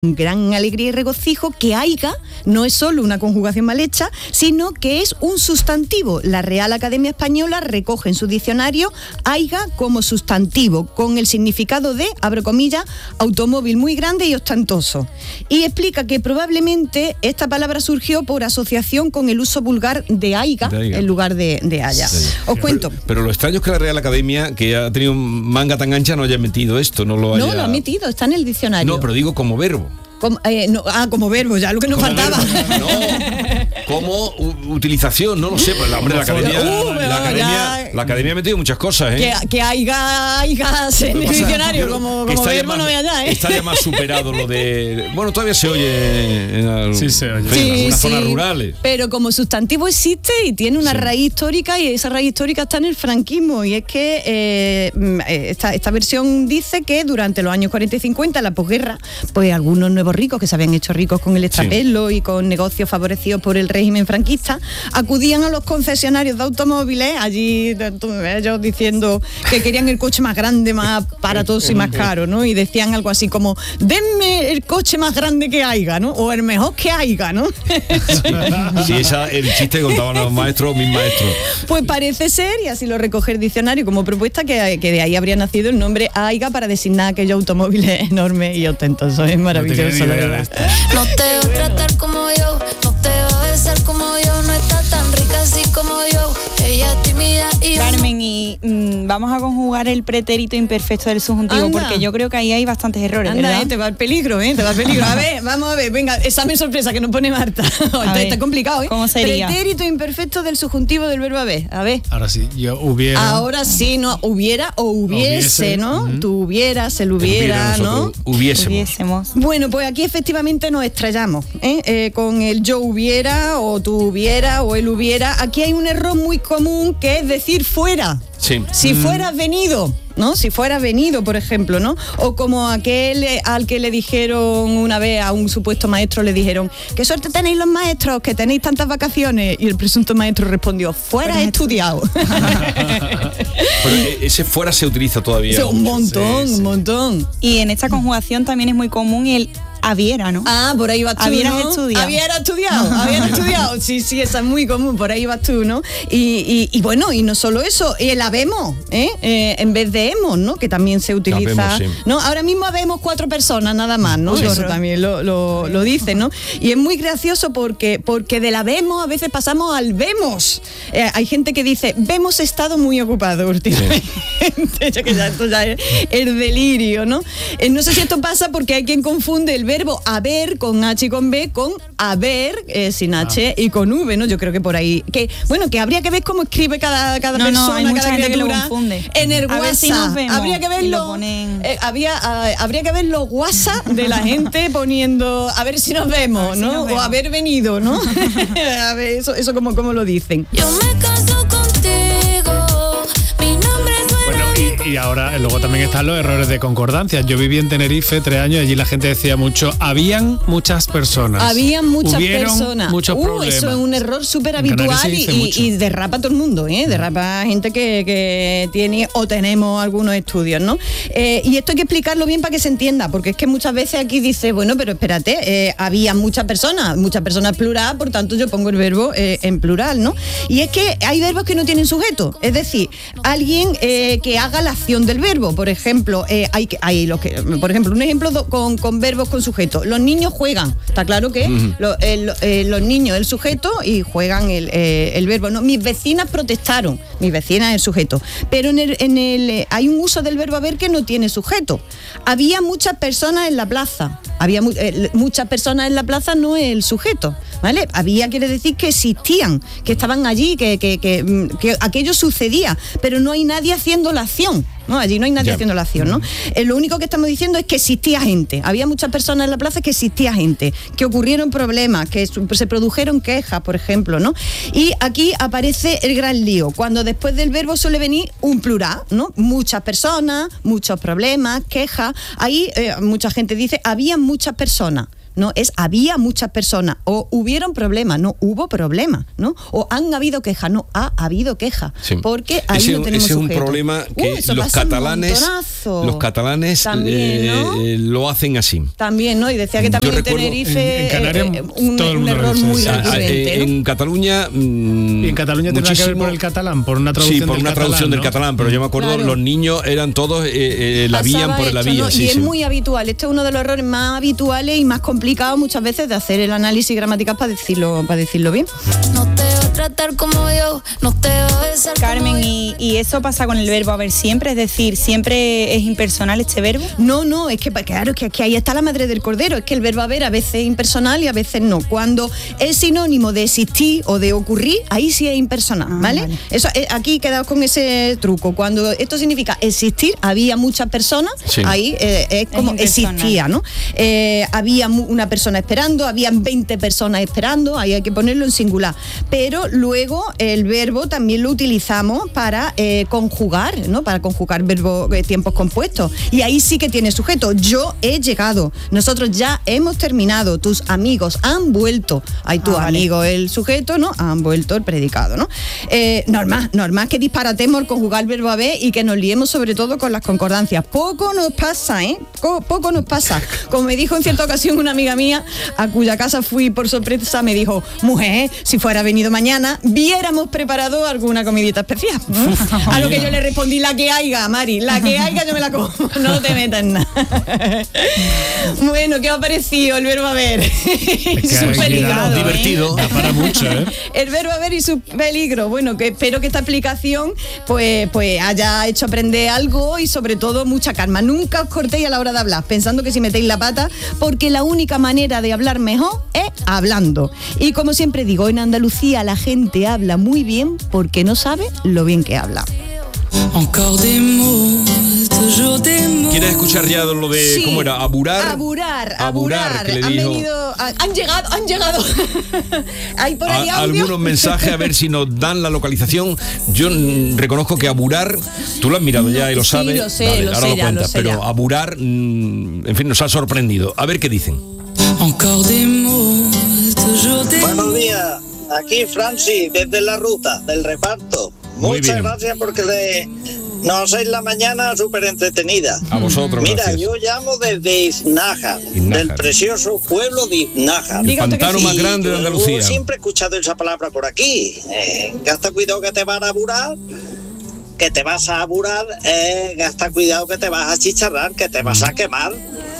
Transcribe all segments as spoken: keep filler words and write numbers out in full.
gran alegría y regocijo que aiga no es solo una conjugación mal hecha, sino que es un sustantivo. La Real Academia Española recoge en su diccionario aiga como sustantivo, con el significado de, abro comillas, automóvil muy grande y ostentoso. Y explica que probablemente esta palabra surgió por asociación con el uso vulgar de aiga, de aiga. en lugar de, de haya. Sí. Os cuento. Pero, pero lo extraño es que la Real Academia, que ha tenido manga tan ancha, no haya metido esto, no lo haya... No, lo ha metido, está en el diccionario. No, pero digo como verbo. Como, eh, no, ah, como verbo, ya lo que nos como faltaba. Verbo, no, como u- utilización, no lo sé, pero la, hombre, la academia, uh, la, academia la academia ha metido muchas cosas, ¿eh? Que, que haiga, haigas en el diccionario, como, como verbo más, no ve allá, ¿eh? Está ya más superado lo de... Bueno, todavía se oye en, en, sí, se oye. en sí, algunas sí, zonas rurales. Pero como sustantivo existe y tiene una sí. raíz histórica, y esa raíz histórica está en el franquismo, y es que eh, esta, esta versión dice que durante los años cuarenta y cincuenta, la posguerra, pues algunos nuevos ricos que se habían hecho ricos con el extrapelo sí. y con negocios favorecidos por el régimen franquista, acudían a los concesionarios de automóviles, allí ellos diciendo que querían el coche más grande, más aparatoso y más caro, ¿no? Y decían algo así como, denme el coche más grande que haya, ¿no? O el mejor que haya, ¿no? Sí, esa el chiste que contaban los maestros, mis maestros. Pues parece ser, y así lo recoge el diccionario como propuesta, que, que de ahí habría nacido el nombre aiga para designar aquellos automóviles enormes y ostentosos. Es maravilloso, la verdad. No te va a tratar como yo, no te va a besar como yo, no está tan rica así como yo, ella es tímida y yo... Carmen, y mmm, vamos a conjugar el pretérito imperfecto del subjuntivo, Anda. porque yo creo que ahí hay bastantes errores, Anda, ¿verdad? Eh, te va al peligro, ¿eh? Te va al peligro. A ver, vamos a ver, venga, examen sorpresa que nos pone Marta. está, ver, está complicado, ¿eh? ¿Cómo sería? Pretérito imperfecto del subjuntivo del verbo haber. A ver. Ahora sí, yo hubiera... Ahora sí, no, hubiera o hubiese, hubiese ¿no? Uh-huh. Tú hubieras, él hubiera, ¿no? Hubiésemos. Hubiésemos. Bueno, pues aquí efectivamente nos estrellamos, ¿eh? Eh, con el yo hubiera, o tú hubiera, o él hubiera. Aquí hay un error muy común, que es decir fuera. Sí. Si mm. fueras venido, ¿no? Si fueras venido, por ejemplo, ¿no? O como aquel al que le dijeron una vez a un supuesto maestro, le dijeron, qué suerte tenéis los maestros, que tenéis tantas vacaciones. Y el presunto maestro respondió, fuera he estudiado. Pero ese fuera se utiliza todavía. Sí, un montón, sí, sí. un montón. Y en esta conjugación también es muy común el habiera, ¿no? Ah, por ahí vas tú, Habieras ¿no? estudiado. Habieras estudiado, habieras estudiado. Sí, sí, esa es muy común, por ahí vas tú, ¿no? Y, y, y bueno, y no solo eso, el habemos, ¿eh? Eh, en vez de hemos, ¿no? Que también se utiliza, habemos, sí. ¿no? Ahora mismo habemos cuatro personas nada más, ¿no? Sí, eso también lo, lo, lo dicen, ¿no? Y es muy gracioso porque, porque del habemos a veces pasamos al vemos. Eh, hay gente que dice, hemos estado muy ocupados últimamente. Sí. que ya, esto ya es el delirio, ¿no? Eh, no sé si esto pasa porque hay quien confunde el verbo haber con H y con B con haber eh, sin H ah. y con V, ¿no? Yo creo que por ahí, que bueno, que habría que ver cómo escribe cada, cada no, persona, no, cada criatura en el a WhatsApp. Si habría que verlo, ponen... eh, había, uh, habría que ver los WhatsApp de la gente poniendo a ver si nos vemos, ¿no? Si nos vemos. O haber venido, ¿no? A ver, eso, eso como, como lo dicen. Yo me caso contigo, mi nombre es Bueno, y, y ahora luego también están los errores de concordancia. Yo viví en Tenerife tres años y allí la gente decía mucho, habían muchas personas. Habían muchas Hubieron personas. muchos uh, problemas. Eso es un error súper habitual y, y, y derrapa a todo el mundo, ¿eh? Derrapa a gente que, que tiene o tenemos algunos estudios, ¿no? Eh, y esto hay que explicarlo bien para que se entienda, porque es que muchas veces aquí dice, bueno, pero espérate, eh, había muchas personas, muchas personas plural, por tanto yo pongo el verbo eh, en plural, ¿no? Y es que hay verbos que no tienen sujeto, es decir, alguien eh, que haga la acción del verbo, por ejemplo, eh, hay, hay los que, por ejemplo, un ejemplo do, con, con verbos con sujeto. Los niños juegan, está claro que uh-huh. lo, el, eh, los niños el sujeto y juegan el, eh, el verbo, ¿no? Mis vecinas protestaron, mis vecinas el sujeto, pero en el, en el eh, hay un uso del verbo haber que no tiene sujeto. Había muchas personas en la plaza, había mu- eh, muchas personas en la plaza no es el sujeto, ¿vale? Había quiere decir que existían, que estaban allí, que, que, que, que aquello sucedía, pero no hay nadie haciendo la acción, ¿no? Allí no hay nadie yeah. haciendo la acción, ¿no? Eh, lo único que estamos diciendo es que existía gente, había muchas personas en la plaza, que existía gente, que ocurrieron problemas, que se produjeron quejas, por ejemplo, ¿no? Y aquí aparece el gran lío, cuando después del verbo suele venir un plural, ¿no? Muchas personas, muchos problemas, quejas, ahí eh, mucha gente dice, había muchas personas. no es había muchas personas, o hubieron problemas, no hubo problemas, ¿no? O han habido quejas, no ha habido quejas, sí. porque ahí ese, no tenemos ese es un sujeto. problema que uh, los catalanes, los catalanes también, ¿no? eh, lo hacen así. También, ¿no? Y decía que también en Tenerife en, en Canarias, eh, un, un error muy recurrente, ¿no? En Cataluña mmm, y en Cataluña tiene que ver por el catalán, por una traducción sí, por del una catalán, traducción ¿no? del catalán, pero yo me acuerdo, claro. los niños eran todos eh, eh, la vían por la vía. ¿no? Sí, y sí. es muy habitual, este es uno de los errores más habituales y más complicados muchas veces de hacer el análisis gramatical para decirlo, para decirlo bien. No te voy a tratar como yo, no te voy a besar. Carmen, y, y eso pasa con el verbo haber siempre, es decir, ¿siempre es impersonal este verbo? No, no, es que claro, es que, que ahí está la madre del cordero, es que el verbo haber a veces es impersonal y a veces no. Cuando es sinónimo de existir o de ocurrir, ahí sí es impersonal, ah, ¿vale? ¿vale? Eso, eh, aquí quedaos con ese truco. Cuando esto significa existir, había muchas personas, sí. ahí eh, es como es existía, ¿no? Eh, había una persona esperando, habían veinte personas esperando, ahí hay que ponerlo en singular. Pero luego el verbo también lo utilizamos para eh, conjugar, ¿no? Para conjugar verbo, eh, tiempos compuestos. Y ahí sí que tiene sujeto. Yo he llegado, nosotros ya hemos terminado, tus amigos han vuelto. Hay tu ah, amigo, vale. el sujeto, ¿no? Han vuelto el predicado, ¿no? Eh, normal, normal que disparatemos el conjugar el verbo haber y que nos liemos sobre todo con las concordancias. Poco nos pasa, ¿eh? Poco, poco nos pasa. Como me dijo en cierta ocasión una amiga mía, a cuya casa fui por sorpresa, me dijo, mujer, si fuera venido mañana, viéramos preparado alguna comidita especial. A lo que yo le respondí, la que haiga, Mari, la que haiga yo me la como, no te metas en nada. Bueno, ¿qué os ha parecido el verbo haber? Es que su peligro, ¿eh? Divertido. Da para mucho, ¿eh? El verbo haber y su peligro. Bueno, que espero que esta explicación pues, pues haya hecho aprender algo y sobre todo mucha calma. Nunca os cortéis a la hora de hablar, pensando que si metéis la pata, porque la única manera de hablar mejor es hablando. Y como siempre digo, en Andalucía la gente habla muy bien porque no sabe lo bien que habla. ¿Quieres escuchar ya lo de sí. cómo era? Aburar. Aburar, aburar. aburar que le han dijo. venido, han llegado, han llegado. Hay por ahí a, algunos mensajes a ver si nos dan la localización. Yo mm, reconozco que aburar, tú lo has mirado ya y lo sí, sabes. Lo sé, vale, lo ahora sé lo ya, cuentas, lo sé pero ya. aburar, mm, en fin, nos ha sorprendido. A ver qué dicen. Buenos días, aquí Francis desde la ruta del reparto. Muy Muchas bien. gracias porque de, nos hacéis la mañana súper entretenida. A vosotros, Mira, gracias. yo llamo desde Iznájar, Iznájar. del precioso pueblo de Iznájar. El pantano más grande de Andalucía. Yo siempre he escuchado esa palabra por aquí. Eh, gasta cuidado que te van a aburar, que te vas a aburar, eh, gasta cuidado que te vas a chicharrar, que te vas a quemar.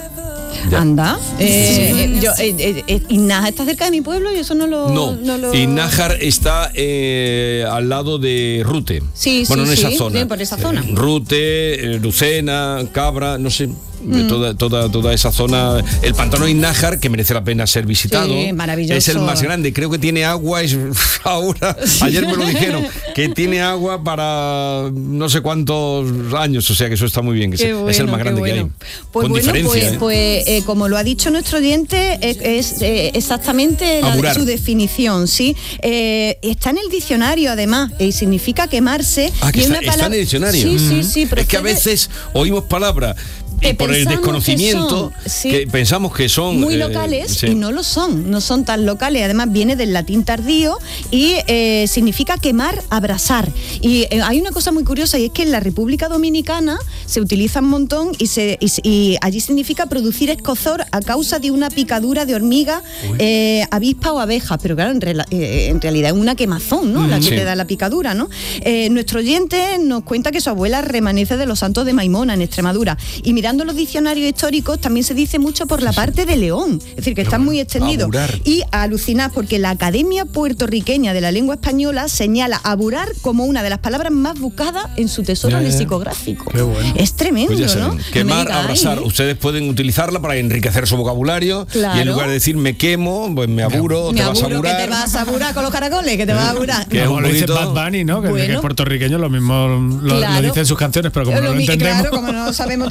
Ya. Anda, eh, eh, yo, eh, eh, Iznájar está cerca de mi pueblo y eso no lo... No, no lo... Iznájar está eh, al lado de Rute. Sí, bueno, sí, en esa sí, zona. sí, por esa zona. Eh, Rute, eh, Lucena, Cabra, no sé... Mm. Toda, toda, toda esa zona, el pantano de Iznájar, que merece la pena ser visitado. Sí, maravilloso. Es el más grande, creo que tiene agua, es, ahora, ayer me lo dijeron, que tiene agua para no sé cuántos años, o sea que eso está muy bien, que es, bueno, es el más grande bueno. que hay. Pues con bueno, diferencia, pues, ¿eh? pues eh, como lo ha dicho nuestro oyente, es, es eh, exactamente la, su definición, ¿sí? Eh, está en el diccionario además, y significa quemarse. Ah, que y está, una palabra... está en el diccionario. Sí, sí, sí. Mm. Es que a veces oímos palabras y por el desconocimiento que, son, sí, que pensamos que son muy locales eh, sí. y no lo son, no son tan locales. Además viene del latín tardío y eh, significa quemar, abrasar. Y eh, hay una cosa muy curiosa y es que en la República Dominicana se utiliza un montón y, se, y, y allí significa producir escozor a causa de una picadura de hormiga, eh, avispa o abeja. Pero claro, en, re, eh, en realidad es una quemazón, ¿no? Mm, la que sí. te da la picadura, ¿no? Eh, nuestro oyente nos cuenta que su abuela remanece de los Santos de Maimona en Extremadura. Y mira, mirando los diccionarios históricos también se dice mucho por la parte de León, es decir, que está muy extendido. Aburar. Y alucinar porque la Academia Puertorriqueña de la Lengua Española señala aburar como una de las palabras más buscadas en su tesoro lexicográfico. Qué bueno. Es tremendo, pues ¿no? Quemar, no digáis, abrazar. ¿eh? Ustedes pueden utilizarla para enriquecer su vocabulario. Claro. Y en lugar de decir me quemo, pues me aburo, me te aburo, vas a aburar. que te vas a aburar con los caracoles, que te vas a aburar. Que como lo dice Bad Bunny, ¿no? Que, bueno, que es puertorriqueño, lo mismo lo, claro. lo dice en sus canciones, pero como lo no lo entendemos. Claro, como no sabemos todavía lo que dice.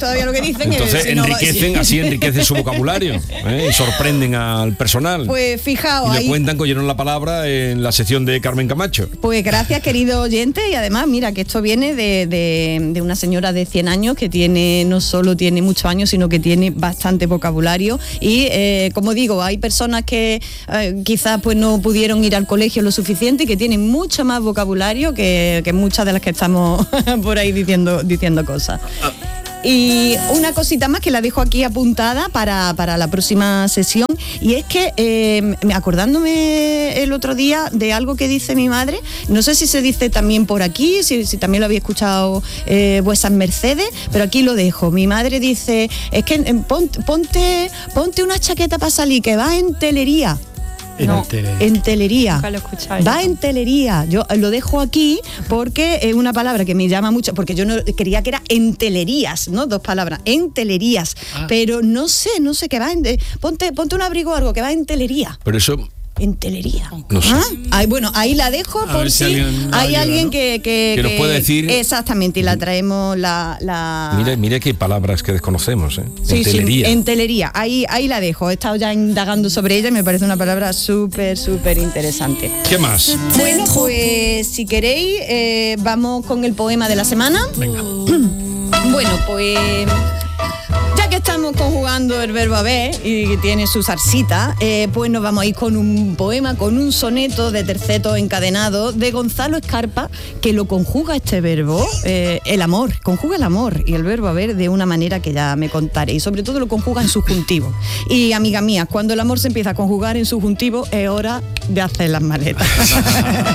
dicen Entonces que si no va- enriquecen, sí. así enriquecen su vocabulario, ¿eh? Y sorprenden al personal. Pues fijaos, y le ahí- cuentan que oyeron la palabra en la sección de Carmen Camacho. Pues gracias, querido oyente, y además, mira, que esto viene de, de- de una señora de cien años que tiene, no solo tiene muchos años, sino que tiene bastante vocabulario y, eh, como digo, hay personas que eh, quizás pues no pudieron ir al colegio lo suficiente y que tienen mucho más vocabulario que, que muchas de las que estamos por ahí diciendo, diciendo cosas. Y una cosita más que la dejo aquí apuntada para, para la próxima sesión, y es que eh, acordándome el otro día de algo que dice mi madre, no sé si se dice también por aquí, si, si también lo había escuchado eh, vuestras mercedes, pero aquí lo dejo. Mi madre dice, es que eh, ponte, ponte, ponte una chaqueta para salir, que vas en telería. No, en telería. Nunca lo he escuchado. Va en telería. Yo lo dejo aquí porque es una palabra que me llama mucho, porque yo no quería que era entelerías, ¿no? Dos palabras, entelerías. Ah. Pero no sé, no sé qué va en. Eh, ponte, ponte un abrigo o algo que va en telería. Pero eso. En telería. No sé. ¿Ah? Ahí, bueno, ahí la dejo A por si, si alguien hay ayuda, alguien ¿no? que, que, que nos puede decir. Exactamente, y la traemos la. la... Mire, mire qué palabras que desconocemos, ¿eh? Sí, entelería. sí, entelería. Ahí, ahí la dejo. He estado ya indagando sobre ella y me parece una palabra súper, súper interesante. ¿Qué más? Bueno, pues si queréis, eh, vamos con el poema de la semana. Venga. Bueno, pues ya que estamos conjugando el verbo haber y que tiene su salsita, eh, pues nos vamos a ir con un poema, con un soneto de terceto encadenado de Gonzalo Escarpa, que lo conjuga este verbo, eh, el amor, conjuga el amor y el verbo haber de una manera que ya me contaré, y sobre todo lo conjuga en subjuntivo. Y amigas mías, cuando el amor se empieza a conjugar en subjuntivo es hora de hacer las maletas.